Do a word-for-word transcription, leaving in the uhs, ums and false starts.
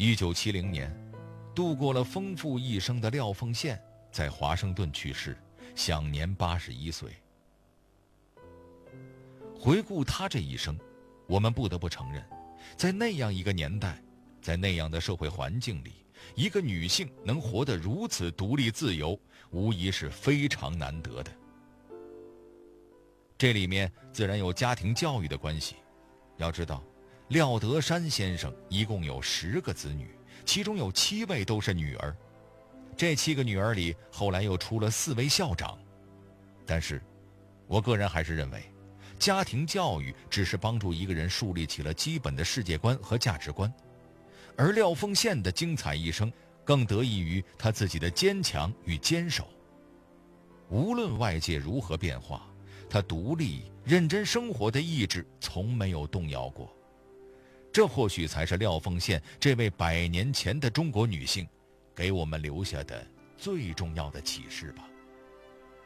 一九七零年，度过了丰富一生的廖凤羡在华盛顿去世，享年八十一岁。回顾她这一生，我们不得不承认，在那样一个年代，在那样的社会环境里，一个女性能活得如此独立自由，无疑是非常难得的。这里面自然有家庭教育的关系。要知道，廖德山先生一共有十个子女，其中有七位都是女儿。这七个女儿里，后来又出了四位校长。但是，我个人还是认为，家庭教育只是帮助一个人树立起了基本的世界观和价值观，而廖凤羡的精彩一生更得益于她自己的坚强与坚守。无论外界如何变化，她独立认真生活的意志从没有动摇过。这或许才是廖凤羡这位百年前的中国女性给我们留下的最重要的启示吧。